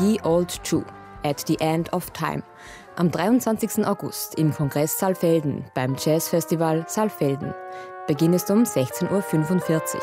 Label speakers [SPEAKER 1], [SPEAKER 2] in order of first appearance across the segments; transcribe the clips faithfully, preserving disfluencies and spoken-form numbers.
[SPEAKER 1] Ye Old True, At the End of Time, am dreiundzwanzigsten August im Kongress Saalfelden beim Jazzfestival Saalfelden. Beginn ist um sechzehn Uhr fünfundvierzig.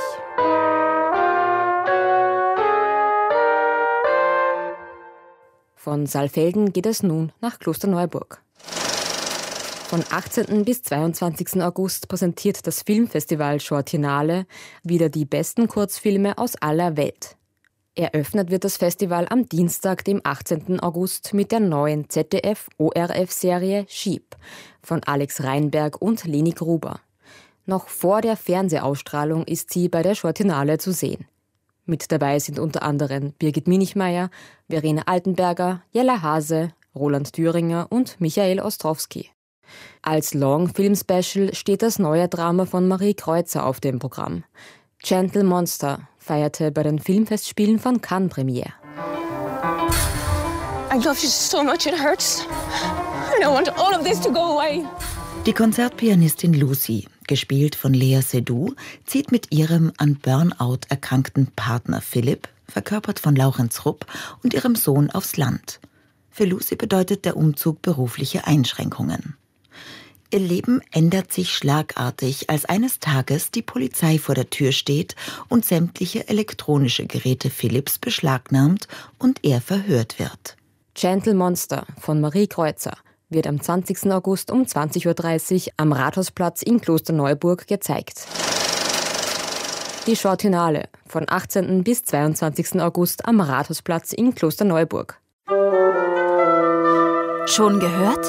[SPEAKER 1] Von Saalfelden geht es nun nach Klosterneuburg. Von achtzehnten bis zweiundzwanzigsten August präsentiert das Filmfestival Shortinale wieder die besten Kurzfilme aus aller Welt. Eröffnet wird das Festival am Dienstag, dem achtzehnten August, mit der neuen Z D F-O R F-Serie Sheep von Alex Reinberg und Leni Gruber. Noch vor der Fernsehausstrahlung ist sie bei der Shortinale zu sehen. Mit dabei sind unter anderem Birgit Minichmeier, Verena Altenberger, Jella Hase, Roland Thüringer und Michael Ostrowski. Als Long-Film-Special steht das neue Drama von Marie Kreuzer auf dem Programm. Gentle Monster feierte bei den Filmfestspielen von Cannes Premiere.
[SPEAKER 2] I love you so much, it hurts. I don't want all of this to go away.
[SPEAKER 3] Die Konzertpianistin Lucy, gespielt von Lea Seydoux, zieht mit ihrem an Burnout erkrankten Partner Philipp, verkörpert von Laurenz Rupp, und ihrem Sohn aufs Land. Für Lucy bedeutet der Umzug berufliche Einschränkungen. Ihr Leben ändert sich schlagartig, als eines Tages die Polizei vor der Tür steht und sämtliche elektronische Geräte Philipps beschlagnahmt und er verhört wird.
[SPEAKER 1] Gentle Monster von Marie Kreuzer wird am zwanzigsten August um zwanzig Uhr dreißig am Rathausplatz in Klosterneuburg gezeigt. Die Shortinale von achtzehnten bis zweiundzwanzigsten August am Rathausplatz in Klosterneuburg.
[SPEAKER 4] Schon gehört?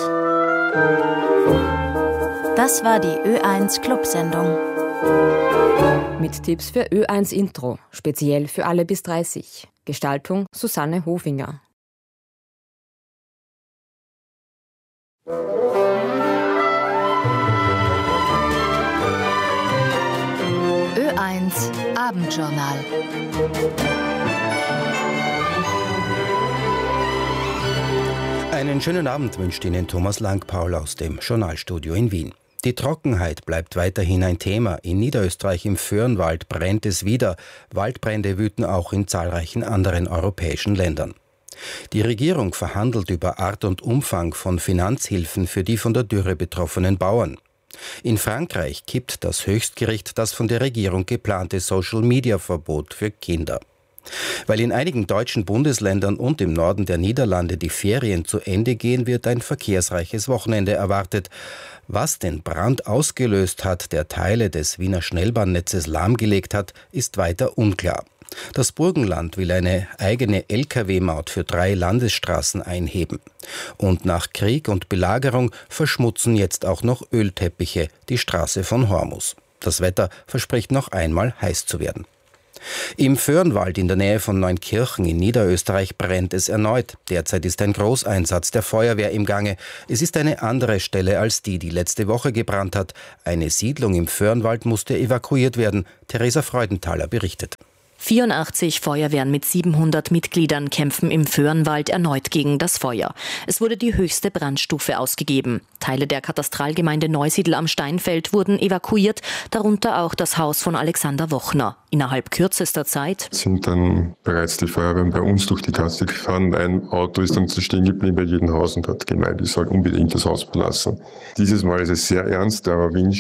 [SPEAKER 4] Das war die Ö eins Clubsendung.
[SPEAKER 1] Mit Tipps für Ö eins Intro, speziell für alle bis dreißig. Gestaltung Susanne Hofinger.
[SPEAKER 4] Ö eins Abendjournal.
[SPEAKER 5] Einen schönen Abend wünscht Ihnen Thomas Langpaul aus dem Journalstudio in Wien. Die Trockenheit bleibt weiterhin ein Thema. In Niederösterreich im Föhrenwald brennt es wieder. Waldbrände wüten auch in zahlreichen anderen europäischen Ländern. Die Regierung verhandelt über Art und Umfang von Finanzhilfen für die von der Dürre betroffenen Bauern. In Frankreich kippt das Höchstgericht das von der Regierung geplante Social-Media-Verbot für Kinder. Weil in einigen deutschen Bundesländern und im Norden der Niederlande die Ferien zu Ende gehen, wird ein verkehrsreiches Wochenende erwartet. Was den Brand ausgelöst hat, der Teile des Wiener Schnellbahnnetzes lahmgelegt hat, ist weiter unklar. Das Burgenland will eine eigene L K W-Maut für drei Landesstraßen einheben. Und nach Krieg und Belagerung verschmutzen jetzt auch noch Ölteppiche die Straße von Hormus. Das Wetter verspricht noch einmal heiß zu werden. Im Föhrenwald in der Nähe von Neunkirchen in Niederösterreich brennt es erneut. Derzeit ist ein Großeinsatz der Feuerwehr im Gange. Es ist eine andere Stelle als die, die letzte Woche gebrannt hat. Eine Siedlung im Föhrenwald musste evakuiert werden. Theresa Freudenthaler berichtet.
[SPEAKER 6] vierundachtzig Feuerwehren mit siebenhundert Mitgliedern kämpfen im Föhrenwald erneut gegen das Feuer. Es wurde die höchste Brandstufe ausgegeben. Teile der Katastralgemeinde Neusiedl am Steinfeld wurden evakuiert, darunter auch das Haus von Alexander Wochner. Innerhalb kürzester Zeit
[SPEAKER 7] sind dann bereits die Feuerwehren bei uns durch die Gasse gefahren. Ein Auto ist dann stehen geblieben bei jedem Haus und hat gemeint, ich soll unbedingt das Haus verlassen. Dieses Mal ist es sehr ernst, der Wind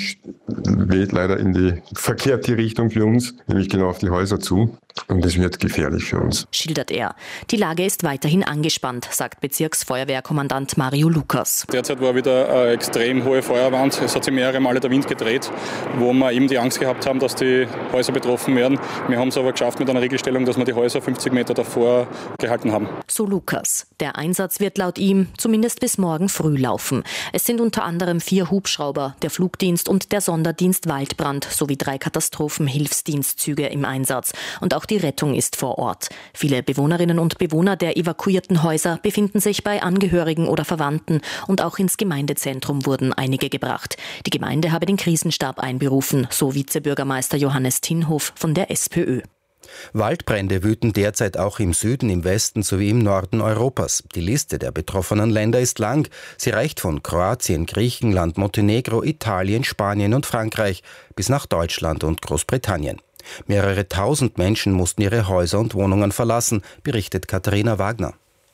[SPEAKER 7] weht leider in die verkehrte Richtung für uns, nämlich genau auf die Häuser zu. Und es wird gefährlich für uns,
[SPEAKER 6] schildert er. Die Lage ist weiterhin angespannt, sagt Bezirksfeuerwehrkommandant Mario Lukas.
[SPEAKER 8] Derzeit war wieder eine extrem hohe Feuerwand. Es hat sich mehrere Male der Wind gedreht, wo wir eben die Angst gehabt haben, dass die Häuser betroffen werden. Wir haben es aber geschafft mit einer Regelstellung, dass wir die Häuser fünfzig Meter davor gehalten haben.
[SPEAKER 6] So Lukas. Der Einsatz wird laut ihm zumindest bis morgen früh laufen. Es sind unter anderem vier Hubschrauber, der Flugdienst und der Sonderdienst Waldbrand sowie drei Katastrophenhilfsdienstzüge im Einsatz. Und auch die Rettung ist vor Ort. Viele Bewohnerinnen und Bewohner der evakuierten Häuser befinden sich bei Angehörigen oder Verwandten und auch ins Gemeindezentrum wurden einige gebracht. Die Gemeinde habe den Krisenstab einberufen, so Vizebürgermeister Johannes Tinhof von der SPÖ.
[SPEAKER 5] Waldbrände wüten derzeit auch im Süden, im Westen sowie im Norden Europas. Die Liste der betroffenen Länder ist lang. Sie reicht von Kroatien, Griechenland, Montenegro, Italien, Spanien und Frankreich bis nach Deutschland und Großbritannien. Mehrere tausend Menschen mussten ihre Häuser und Wohnungen verlassen, berichtet Katharina Wagner.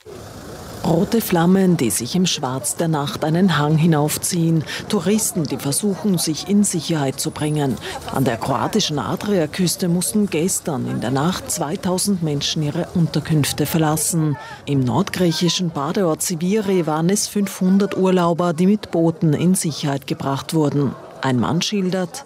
[SPEAKER 9] Rote Flammen, die sich im Schwarz der Nacht einen Hang hinaufziehen. Touristen, die versuchen, sich in Sicherheit zu bringen. An der kroatischen Adriaküste mussten gestern in der Nacht zweitausend Menschen ihre Unterkünfte verlassen. Im nordgriechischen Badeort Siviri waren es fünfhundert Urlauber, die mit Booten in Sicherheit gebracht wurden. Ein Mann schildert: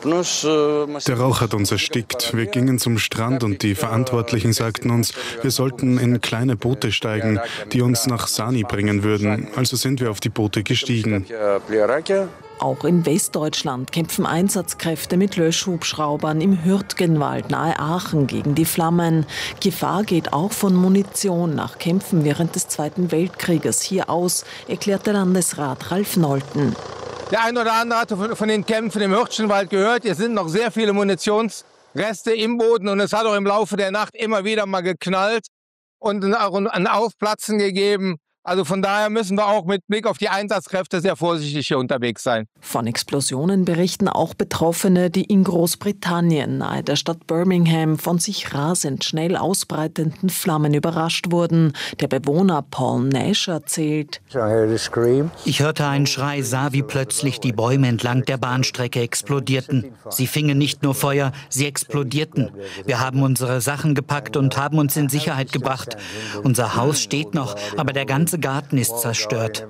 [SPEAKER 10] Der Rauch hat uns erstickt. Wir gingen zum Strand und die Verantwortlichen sagten uns, wir sollten in kleine Boote steigen, die uns nach Sani bringen würden. Also sind wir auf die Boote gestiegen.
[SPEAKER 9] Auch in Westdeutschland kämpfen Einsatzkräfte mit Löschhubschraubern im Hürtgenwald nahe Aachen gegen die Flammen. Gefahr geht auch von Munition nach Kämpfen während des Zweiten Weltkrieges hier aus, erklärt der Landesrat Ralf Nolten.
[SPEAKER 11] Der ein oder andere hat von den Kämpfen im Hürtgenwald gehört. Hier sind noch sehr viele Munitionsreste im Boden und es hat auch im Laufe der Nacht immer wieder mal geknallt und ein Aufplatzen gegeben. Also von daher müssen wir auch mit Blick auf die Einsatzkräfte sehr vorsichtig hier unterwegs sein.
[SPEAKER 9] Von Explosionen berichten auch Betroffene, die in Großbritannien nahe der Stadt Birmingham von sich rasend schnell ausbreitenden Flammen überrascht wurden. Der Bewohner Paul Nash erzählt:
[SPEAKER 12] Ich hörte einen Schrei, sah, wie plötzlich die Bäume entlang der Bahnstrecke explodierten. Sie fingen nicht nur Feuer, sie explodierten. Wir haben unsere Sachen gepackt und haben uns in Sicherheit gebracht. Unser Haus steht noch, aber der ganze Garten ist zerstört.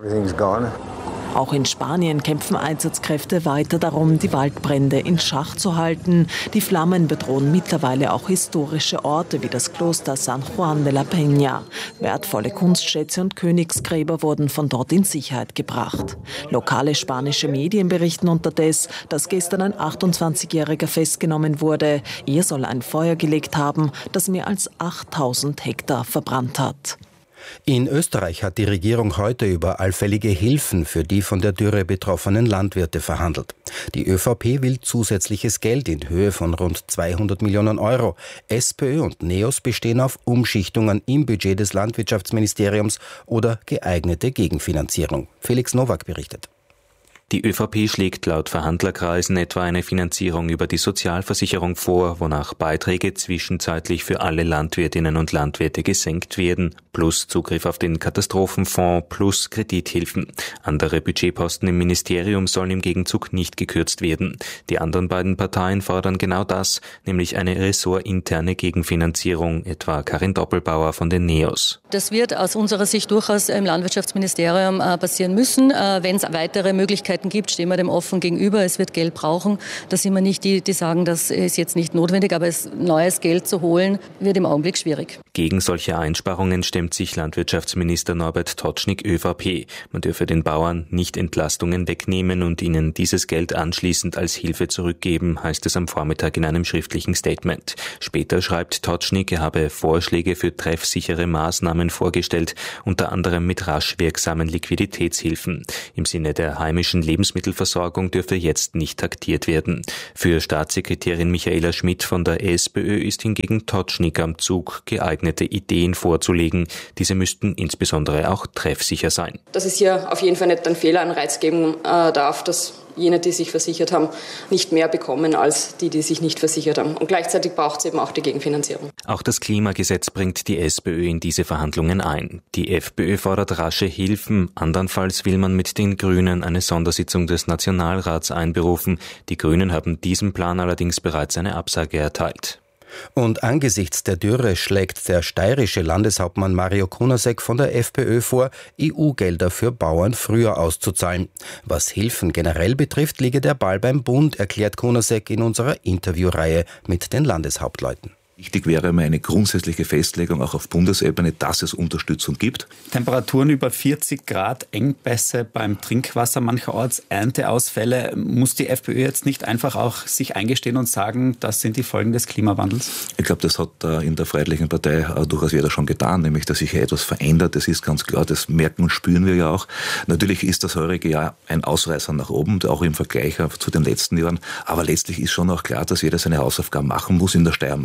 [SPEAKER 9] Auch in Spanien kämpfen Einsatzkräfte weiter darum, die Waldbrände in Schach zu halten. Die Flammen bedrohen mittlerweile auch historische Orte wie das Kloster San Juan de la Peña. Wertvolle Kunstschätze und Königsgräber wurden von dort in Sicherheit gebracht. Lokale spanische Medien berichten unterdessen, dass gestern ein achtundzwanzigjähriger festgenommen wurde. Er soll ein Feuer gelegt haben, das mehr als achttausend Hektar verbrannt hat.
[SPEAKER 5] In Österreich hat die Regierung heute über allfällige Hilfen für die von der Dürre betroffenen Landwirte verhandelt. Die ÖVP will zusätzliches Geld in Höhe von rund zweihundert Millionen Euro. SPÖ und NEOS bestehen auf Umschichtungen im Budget des Landwirtschaftsministeriums oder geeignete Gegenfinanzierung. Felix Nowak berichtet.
[SPEAKER 13] Die ÖVP schlägt laut Verhandlerkreisen etwa eine Finanzierung über die Sozialversicherung vor, wonach Beiträge zwischenzeitlich für alle Landwirtinnen und Landwirte gesenkt werden, plus Zugriff auf den Katastrophenfonds, plus Kredithilfen. Andere Budgetposten im Ministerium sollen im Gegenzug nicht gekürzt werden. Die anderen beiden Parteien fordern genau das, nämlich eine ressortinterne Gegenfinanzierung, etwa Karin Doppelbauer von den NEOS.
[SPEAKER 14] Das wird aus unserer Sicht durchaus im Landwirtschaftsministerium passieren müssen. Wenn es weitere Möglichkeiten gibt, stehen wir dem offen gegenüber. Es wird Geld brauchen. Da sind wir nicht die, die sagen, das ist jetzt nicht notwendig, aber es, neues Geld zu holen, wird im Augenblick schwierig.
[SPEAKER 13] Gegen solche Einsparungen stemmt sich Landwirtschaftsminister Norbert Totschnig ÖVP. Man dürfe den Bauern nicht Entlastungen wegnehmen und ihnen dieses Geld anschließend als Hilfe zurückgeben, heißt es am Vormittag in einem schriftlichen Statement. Später schreibt Totschnig, er habe Vorschläge für treffsichere Maßnahmen vorgestellt, unter anderem mit rasch wirksamen Liquiditätshilfen. Im Sinne der heimischen Lebensmittelversorgung dürfe jetzt nicht taktiert werden. Für Staatssekretärin Michaela Schmidt von der SPÖ ist hingegen Totschnig am Zug, geeignete Ideen vorzulegen. Diese müssten insbesondere auch treffsicher sein.
[SPEAKER 15] Dass es hier auf jeden Fall nicht einen Fehlanreiz geben äh, darf, dass jene, die sich versichert haben, nicht mehr bekommen als die, die sich nicht versichert haben. Und gleichzeitig braucht es eben auch die Gegenfinanzierung.
[SPEAKER 13] Auch das Klimagesetz bringt die SPÖ in diese Verhandlungen ein. Die FPÖ fordert rasche Hilfen. Andernfalls will man mit den Grünen eine Sondersitzung des Nationalrats einberufen. Die Grünen haben diesem Plan allerdings bereits eine Absage erteilt.
[SPEAKER 5] Und angesichts der Dürre schlägt der steirische Landeshauptmann Mario Kunasek von der FPÖ vor, E U-Gelder für Bauern früher auszuzahlen. Was Hilfen generell betrifft, liege der Ball beim Bund, erklärt Kunasek in unserer Interviewreihe mit den Landeshauptleuten.
[SPEAKER 16] Wichtig wäre mir eine grundsätzliche Festlegung auch auf Bundesebene, dass es Unterstützung gibt.
[SPEAKER 17] Temperaturen über vierzig Grad, Engpässe beim Trinkwasser mancherorts, Ernteausfälle. Muss die FPÖ jetzt nicht einfach auch sich eingestehen und sagen, das sind die Folgen des Klimawandels?
[SPEAKER 16] Ich glaube, das hat in der Freiheitlichen Partei durchaus jeder schon getan, nämlich dass sich hier etwas verändert. Das ist ganz klar, das merken und spüren wir ja auch. Natürlich ist das heurige Jahr ein Ausreißer nach oben, auch im Vergleich zu den letzten Jahren. Aber letztlich ist schon auch klar, dass jeder seine Hausaufgaben machen muss, in der Steiermark machen.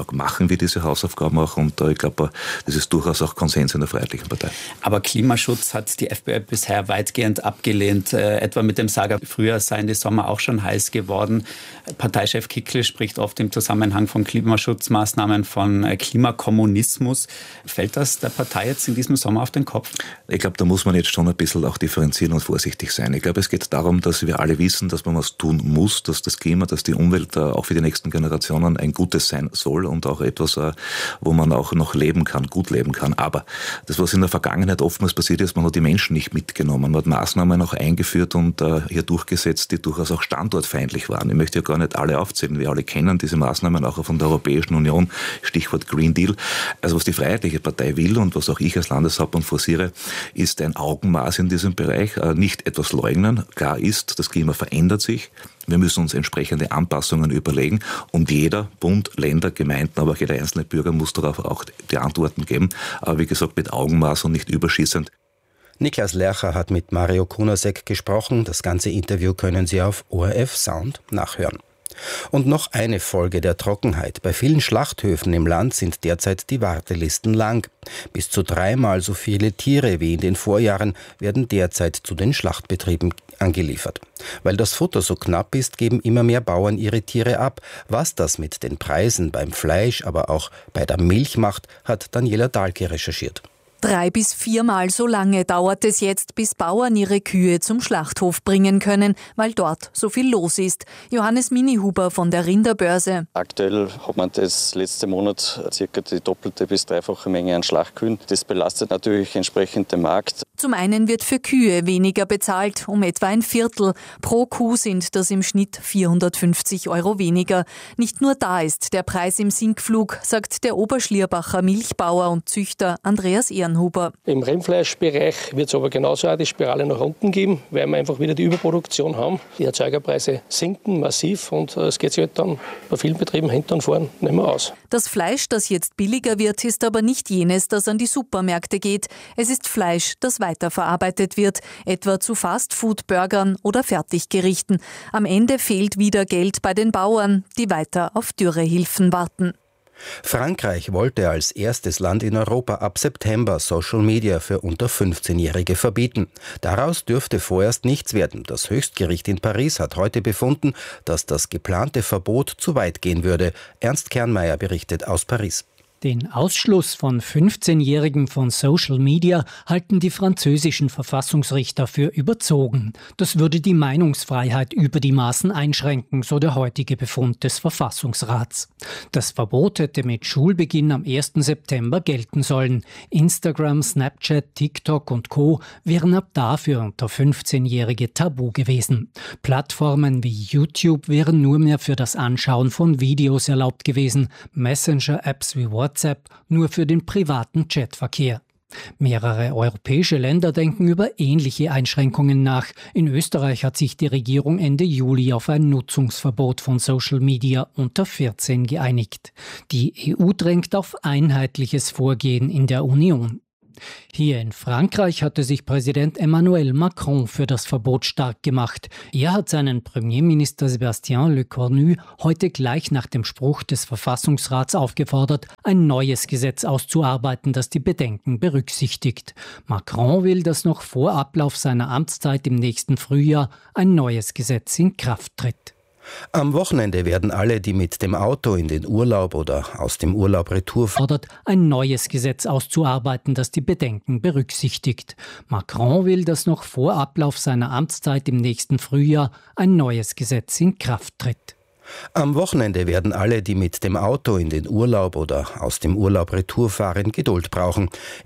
[SPEAKER 16] machen wir diese Hausaufgaben auch und ich glaube, das ist durchaus auch Konsens in der Freiheitlichen Partei.
[SPEAKER 17] Aber Klimaschutz hat die FPÖ bisher weitgehend abgelehnt, äh, etwa mit dem Sager, früher seien die Sommer auch schon heiß geworden. Parteichef Kickl spricht oft im Zusammenhang von Klimaschutzmaßnahmen von äh, Klimakommunismus. Fällt das der Partei jetzt in diesem Sommer auf den Kopf?
[SPEAKER 16] Ich glaube, da muss man jetzt schon ein bisschen auch differenzieren und vorsichtig sein. Ich glaube, es geht darum, dass wir alle wissen, dass man was tun muss, dass das Klima, dass die Umwelt auch für die nächsten Generationen ein gutes sein soll und auch etwas, wo man auch noch leben kann, gut leben kann. Aber das, was in der Vergangenheit oftmals passiert ist, man hat die Menschen nicht mitgenommen. Man hat Maßnahmen auch eingeführt und hier durchgesetzt, die durchaus auch standortfeindlich waren. Ich möchte ja gar nicht alle aufzählen. Wir alle kennen diese Maßnahmen auch von der Europäischen Union, Stichwort Green Deal. Also was die Freiheitliche Partei will und was auch ich als Landeshauptmann forciere, ist ein Augenmaß in diesem Bereich. Nicht etwas leugnen. Klar ist, das Klima verändert sich. Wir müssen uns entsprechende Anpassungen überlegen und jeder, Bund, Länder, Gemeinden, aber auch jeder einzelne Bürger muss darauf auch die Antworten geben. Aber wie gesagt, mit Augenmaß und nicht überschießend.
[SPEAKER 5] Niklas Lercher hat mit Mario Kunasek gesprochen. Das ganze Interview können Sie auf O R F Sound nachhören. Und noch eine Folge der Trockenheit. Bei vielen Schlachthöfen im Land sind derzeit die Wartelisten lang. Bis zu dreimal so viele Tiere wie in den Vorjahren werden derzeit zu den Schlachtbetrieben angeliefert. Weil das Futter so knapp ist, geben immer mehr Bauern ihre Tiere ab. Was das mit den Preisen beim Fleisch, aber auch bei der Milch macht, hat Daniela Dahlke recherchiert.
[SPEAKER 18] Drei bis viermal so lange dauert es jetzt, bis Bauern ihre Kühe zum Schlachthof bringen können, weil dort so viel los ist. Johannes Minihuber von der Rinderbörse.
[SPEAKER 19] Aktuell hat man das letzte Monat circa die doppelte bis dreifache Menge an Schlachtkühen. Das belastet natürlich entsprechend den Markt.
[SPEAKER 18] Zum einen wird für Kühe weniger bezahlt, um etwa ein Viertel. Pro Kuh sind das im Schnitt vierhundertfünfzig Euro weniger. Nicht nur da ist der Preis im Sinkflug, sagt der Oberschlierbacher Milchbauer und Züchter Andreas Ehrenhuber.
[SPEAKER 20] Im Rindfleischbereich wird es aber genauso auch die Spirale nach unten geben, weil wir einfach wieder die Überproduktion haben. Die Erzeugerpreise sinken massiv und es geht sich halt dann bei vielen Betrieben hinten und vorn nicht mehr aus.
[SPEAKER 18] Das Fleisch, das jetzt billiger wird, ist aber nicht jenes, das an die Supermärkte geht. Es ist Fleisch, das weiterverarbeitet wird, etwa zu Fastfood-Burgern oder Fertiggerichten. Am Ende fehlt wieder Geld bei den Bauern, die weiter auf Dürrehilfen warten.
[SPEAKER 5] Frankreich wollte als erstes Land in Europa ab September Social Media für unter fünfzehnjährige verbieten. Daraus dürfte vorerst nichts werden. Das Höchstgericht in Paris hat heute befunden, dass das geplante Verbot zu weit gehen würde. Ernst Kernmeier berichtet aus Paris.
[SPEAKER 21] Den Ausschluss von fünfzehnjährigen von Social Media halten die französischen Verfassungsrichter für überzogen. Das würde die Meinungsfreiheit über die Maßen einschränken, so der heutige Befund des Verfassungsrats. Das Verbot hätte mit Schulbeginn am ersten September gelten sollen. Instagram, Snapchat, TikTok und Co. wären ab dafür unter fünfzehnjährige tabu gewesen. Plattformen wie YouTube wären nur mehr für das Anschauen von Videos erlaubt gewesen. Messenger-Apps wie WhatsApp nur für den privaten Chatverkehr. Mehrere europäische Länder denken über ähnliche Einschränkungen nach. In Österreich hat sich die Regierung Ende Juli auf ein Nutzungsverbot von Social Media unter vierzehn geeinigt. Die E U drängt auf einheitliches Vorgehen in der Union. Hier in Frankreich hatte sich Präsident Emmanuel Macron für das Verbot stark gemacht. Er hat seinen Premierminister Sébastien Lecornu heute gleich nach dem Spruch des Verfassungsrats aufgefordert, ein neues Gesetz auszuarbeiten, das die Bedenken berücksichtigt. Macron will, dass noch vor Ablauf seiner Amtszeit im nächsten Frühjahr ein neues Gesetz in Kraft tritt.
[SPEAKER 5] Am Wochenende werden alle, die mit dem Auto in den Urlaub oder aus dem Urlaub retour
[SPEAKER 21] fordert, ein neues Gesetz auszuarbeiten, das die Bedenken berücksichtigt. Macron will, dass noch vor Ablauf seiner Amtszeit im nächsten Frühjahr ein neues Gesetz in Kraft tritt.
[SPEAKER 5] Am Wochenende werden alle, die mit dem Auto in den Urlaub oder aus dem Urlaub retour fahren, Geduld brauchen.